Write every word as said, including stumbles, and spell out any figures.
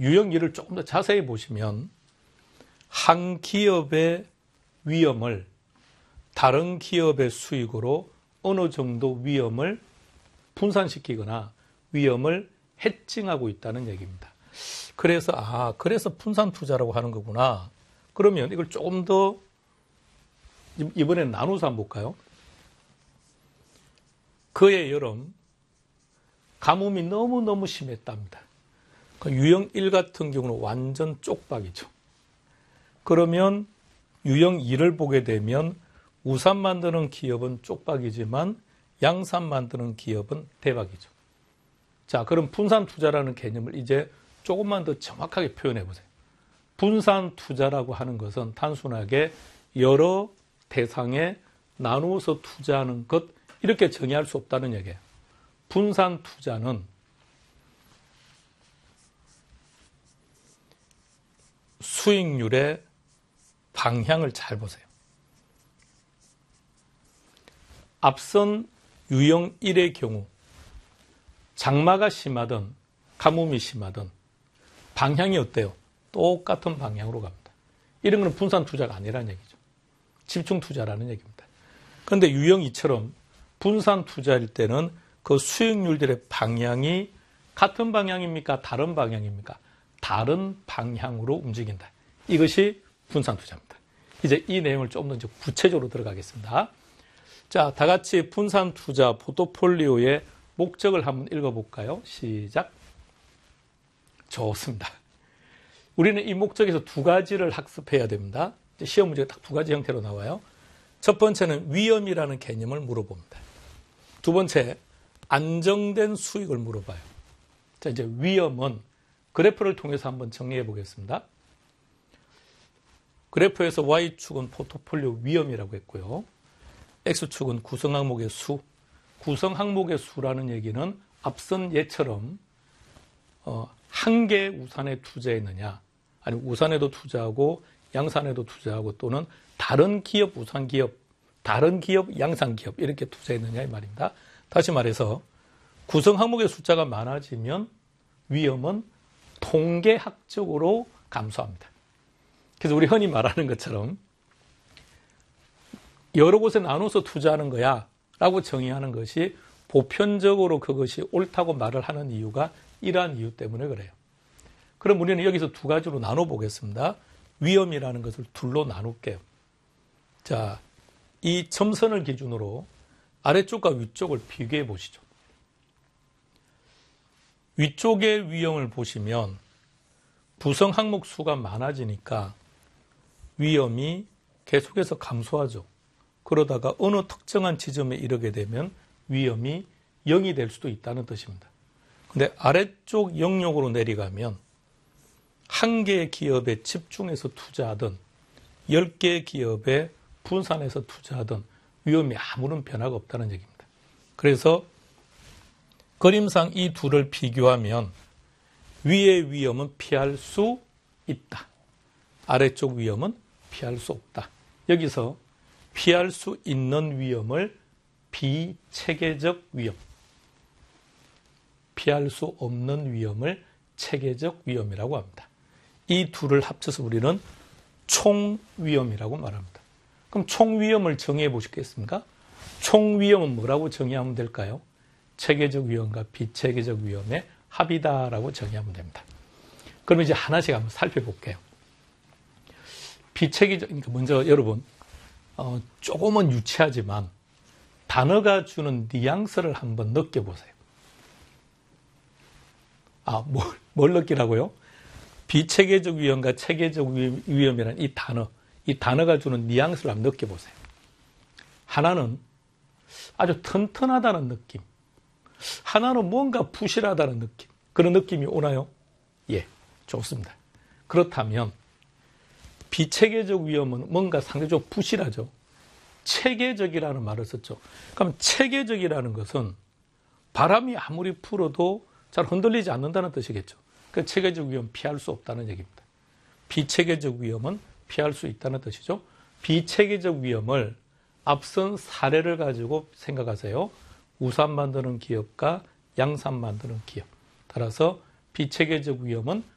유형 일을 조금 더 자세히 보시면 한 기업의 위험을 다른 기업의 수익으로 어느 정도 위험을 분산시키거나 위험을 해칭하고 있다는 얘기입니다. 그래서 아 그래서 분산 투자라고 하는 거구나. 그러면 이걸 조금 더 이번에는 나눠서 한번 볼까요? 그해 여름 가뭄이 너무너무 심했답니다. 유형 일 같은 경우는 완전 쪽박이죠. 그러면 유형 이를 보게 되면 우산 만드는 기업은 쪽박이지만 양산 만드는 기업은 대박이죠. 자, 그럼 분산 투자라는 개념을 이제 조금만 더 정확하게 표현해 보세요. 분산 투자라고 하는 것은 단순하게 여러 대상에 나누어서 투자하는 것 이렇게 정의할 수 없다는 얘기예요. 분산 투자는 수익률의 방향을 잘 보세요. 앞선 유형 일의 경우 장마가 심하든 가뭄이 심하든 방향이 어때요? 똑같은 방향으로 갑니다. 이런 건 분산 투자가 아니라는 얘기죠. 집중 투자라는 얘기입니다. 그런데 유형 이처럼 분산 투자일 때는 그 수익률들의 방향이 같은 방향입니까? 다른 방향입니까? 다른 방향으로 움직인다. 이것이 분산 투자입니다. 이제 이 내용을 좀 더 구체적으로 들어가겠습니다. 자, 다 같이 분산 투자 포트폴리오의 목적을 한번 읽어볼까요? 시작. 좋습니다. 우리는 이 목적에서 두 가지를 학습해야 됩니다. 시험 문제가 딱 두 가지 형태로 나와요. 첫 번째는 위험이라는 개념을 물어봅니다. 두 번째, 안정된 수익을 물어봐요. 자, 이제 위험은 그래프를 통해서 한번 정리해 보겠습니다. 그래프에서 Y축은 포트폴리오 위험이라고 했고요. X축은 구성 항목의 수. 구성 항목의 수라는 얘기는 앞선 예처럼 어, 한 개의 우산에 투자했느냐, 아니면 우산에도 투자하고 양산에도 투자하고 또는 다른 기업, 우산 기업, 다른 기업, 양산 기업 이렇게 투자했느냐 이 말입니다. 다시 말해서 구성 항목의 숫자가 많아지면 위험은 통계학적으로 감소합니다. 그래서 우리 흔히 말하는 것처럼 여러 곳에 나눠서 투자하는 거야 라고 정의하는 것이 보편적으로 그것이 옳다고 말을 하는 이유가 이러한 이유 때문에 그래요. 그럼 우리는 여기서 두 가지로 나눠보겠습니다. 위험이라는 것을 둘로 나눌게요. 자, 이 점선을 기준으로 아래쪽과 위쪽을 비교해 보시죠. 위쪽의 위험을 보시면 구성 항목 수가 많아지니까 위험이 계속해서 감소하죠. 그러다가 어느 특정한 지점에 이르게 되면 위험이 영이 될 수도 있다는 뜻입니다. 근데 아래쪽 영역으로 내려가면 한 개의 기업에 집중해서 투자하든 열 개의 기업에 분산해서 투자하든 위험이 아무런 변화가 없다는 얘기입니다. 그래서 그림상 이 둘을 비교하면 위의 위험은 피할 수 있다. 아래쪽 위험은 피할 수 없다. 여기서 피할 수 있는 위험을 비체계적 위험, 피할 수 없는 위험을 체계적 위험이라고 합니다. 이 둘을 합쳐서 우리는 총위험이라고 말합니다. 그럼 총위험을 정의해 보시겠습니까? 총위험은 뭐라고 정의하면 될까요? 체계적 위험과 비체계적 위험의 합이다라고 정의하면 됩니다. 그럼 이제 하나씩 한번 살펴볼게요. 비체계적, 그러니까 먼저 여러분, 어, 조금은 유치하지만 단어가 주는 뉘앙스를 한번 느껴보세요. 아, 뭘, 뭘 느끼라고요? 비체계적 위험과 체계적 위험이라는 이 단어, 이 단어가 주는 뉘앙스를 한번 느껴보세요. 하나는 아주 튼튼하다는 느낌, 하나는 뭔가 부실하다는 느낌, 그런 느낌이 오나요? 예, 좋습니다. 그렇다면 비체계적 위험은 뭔가 상대적으로 부실하죠. 체계적이라는 말을 썼죠. 그럼 체계적이라는 것은 바람이 아무리 불어도 잘 흔들리지 않는다는 뜻이겠죠. 그 체계적 위험 피할 수 없다는 얘기입니다. 비체계적 위험은 피할 수 있다는 뜻이죠. 비체계적 위험을 앞선 사례를 가지고 생각하세요. 우산 만드는 기업과 양산 만드는 기업. 따라서 비체계적 위험은